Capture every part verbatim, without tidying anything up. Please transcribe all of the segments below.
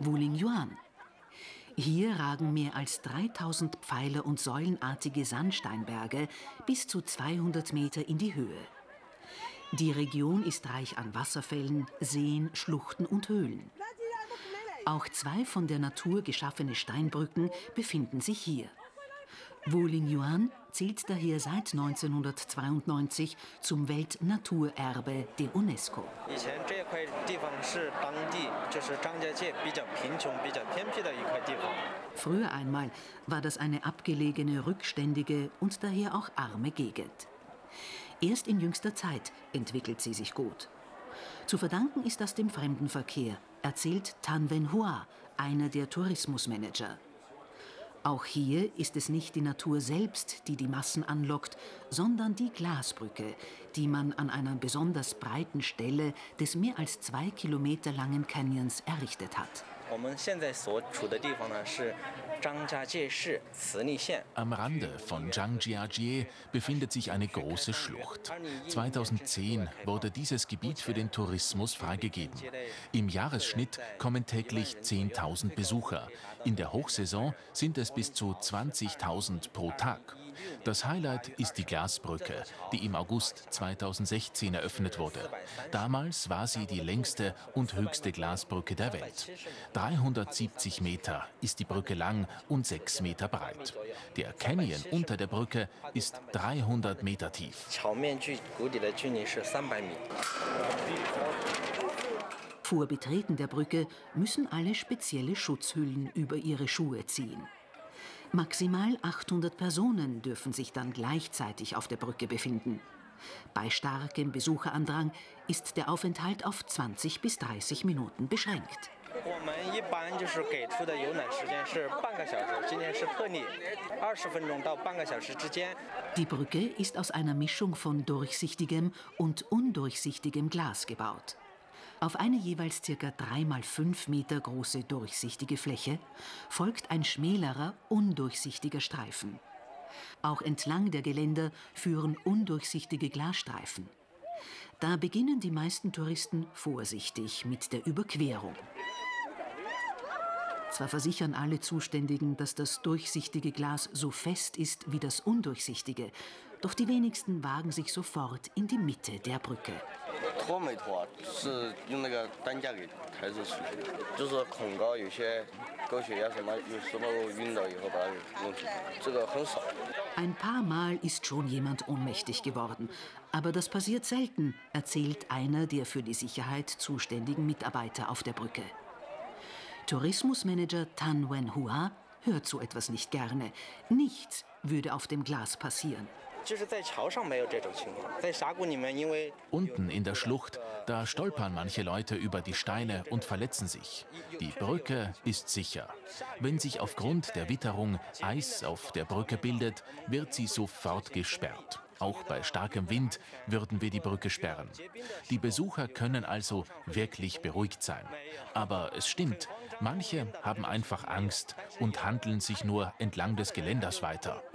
Wulingyuan. Hier ragen mehr als dreitausend Pfeiler und säulenartige Sandsteinberge bis zu zweihundert Meter in die Höhe. Die Region ist reich an Wasserfällen, Seen, Schluchten und Höhlen. Auch zwei von der Natur geschaffene Steinbrücken befinden sich hier. Wulingyuan zählt daher seit neunzehnhundertzweiundneunzig zum Weltnaturerbe der UNESCO. Früher einmal war das eine abgelegene, rückständige und daher auch arme Gegend. Erst in jüngster Zeit entwickelt sie sich gut. Zu verdanken ist das dem Fremdenverkehr, erzählt Tan Wen-hua, einer der Tourismusmanager. Auch hier ist es nicht die Natur selbst, die die Massen anlockt, sondern die Glasbrücke, die man an einer besonders breiten Stelle des mehr als zwei Kilometer langen Canyons errichtet hat. Am Rande von Zhangjiajie befindet sich eine große Schlucht. zweitausendzehn wurde dieses Gebiet für den Tourismus freigegeben. Im Jahresschnitt kommen täglich zehntausend Besucher. In der Hochsaison sind es bis zu zwanzigtausend pro Tag. Das Highlight ist die Glasbrücke, die im August zweitausendsechzehn eröffnet wurde. Damals war sie die längste und höchste Glasbrücke der Welt. dreihundertsiebzig Meter ist die Brücke lang und sechs Meter breit. Der Canyon unter der Brücke ist dreihundert Meter tief. Vor Betreten der Brücke müssen alle spezielle Schutzhüllen über ihre Schuhe ziehen. Maximal achthundert Personen dürfen sich dann gleichzeitig auf der Brücke befinden. Bei starkem Besucherandrang ist der Aufenthalt auf zwanzig bis dreißig Minuten beschränkt. Die Brücke ist aus einer Mischung von durchsichtigem und undurchsichtigem Glas gebaut. Auf eine jeweils ca. drei mal fünf Meter große durchsichtige Fläche folgt ein schmälerer, undurchsichtiger Streifen. Auch entlang der Geländer führen undurchsichtige Glasstreifen. Da beginnen die meisten Touristen vorsichtig mit der Überquerung. Zwar versichern alle Zuständigen, dass das durchsichtige Glas so fest ist wie das undurchsichtige, doch die wenigsten wagen sich sofort in die Mitte der Brücke. Ein paar Mal ist schon jemand ohnmächtig geworden, aber das passiert selten, erzählt einer der für die Sicherheit zuständigen Mitarbeiter auf der Brücke. Tourismusmanager Tan Wen-hua hört so etwas nicht gerne. Nichts würde auf dem Glas passieren. Unten in der Schlucht, da stolpern manche Leute über die Steine und verletzen sich. Die Brücke ist sicher. Wenn sich aufgrund der Witterung Eis auf der Brücke bildet, wird sie sofort gesperrt. Auch bei starkem Wind würden wir die Brücke sperren. Die Besucher können also wirklich beruhigt sein. Aber es stimmt, manche haben einfach Angst und handeln sich nur entlang des Geländers weiter.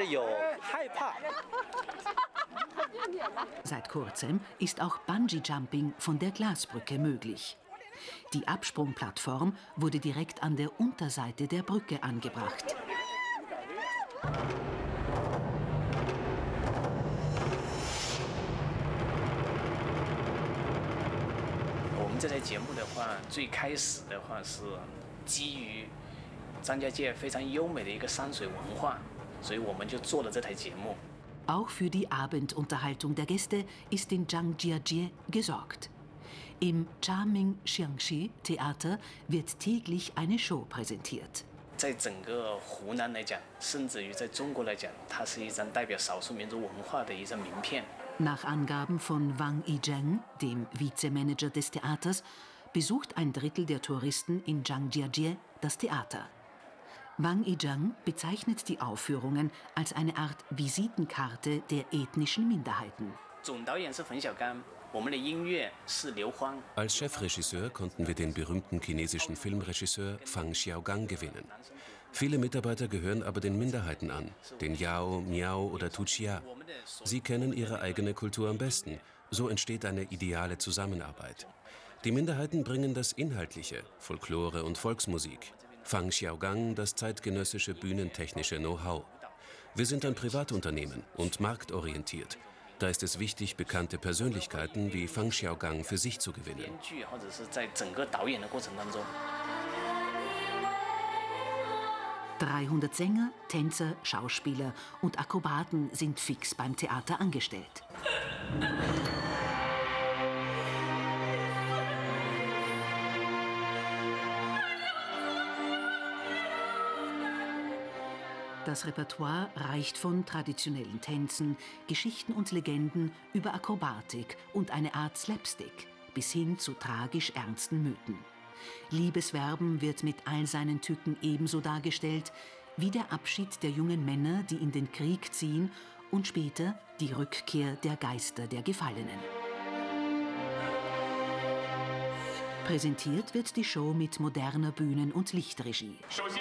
Seit kurzem ist auch Bungee-Jumping von der Glasbrücke möglich. Die Absprungplattform wurde direkt an der Unterseite der Brücke angebracht. Auch für die Abendunterhaltung der Gäste ist in Zhangjiajie gesorgt. Im Charming Xiangxi Theater wird täglich eine Show präsentiert. Nach Angaben von Wang Yizheng, dem Vizemanager des Theaters, besucht ein Drittel der Touristen in Zhangjiajie das Theater. Wang Yizheng bezeichnet die Aufführungen als eine Art Visitenkarte der ethnischen Minderheiten. Als Chefregisseur konnten wir den berühmten chinesischen Filmregisseur Fang Xiaogang gewinnen. Viele Mitarbeiter gehören aber den Minderheiten an, den Yao, Miao oder Tuchia. Sie kennen ihre eigene Kultur am besten. So entsteht eine ideale Zusammenarbeit. Die Minderheiten bringen das Inhaltliche, Folklore und Volksmusik. Fang Xiaogang das zeitgenössische bühnentechnische Know-how. Wir sind ein Privatunternehmen und marktorientiert. Da ist es wichtig, bekannte Persönlichkeiten wie Fang Xiaogang für sich zu gewinnen. dreihundert Sänger, Tänzer, Schauspieler und Akrobaten sind fix beim Theater angestellt. Das Repertoire reicht von traditionellen Tänzen, Geschichten und Legenden über Akrobatik und eine Art Slapstick bis hin zu tragisch ernsten Mythen. Liebesverben wird mit all seinen Tücken ebenso dargestellt wie der Abschied der jungen Männer, die in den Krieg ziehen, und später die Rückkehr der Geister der Gefallenen. Präsentiert wird die Show mit moderner Bühnen- und Lichtregie.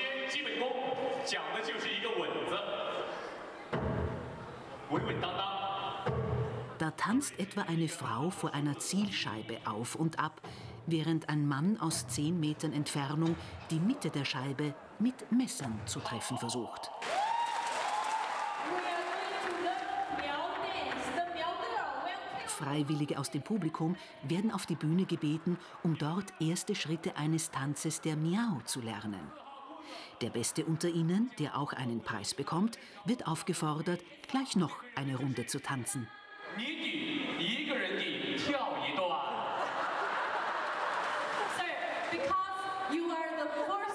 Da tanzt etwa eine Frau vor einer Zielscheibe auf und ab, während ein Mann aus zehn Metern Entfernung die Mitte der Scheibe mit Messern zu treffen versucht. Freiwillige aus dem Publikum werden auf die Bühne gebeten, um dort erste Schritte eines Tanzes der Miao zu lernen. Der Beste unter ihnen, der auch einen Preis bekommt, wird aufgefordert, gleich noch eine Runde zu tanzen. Sir, because you are the first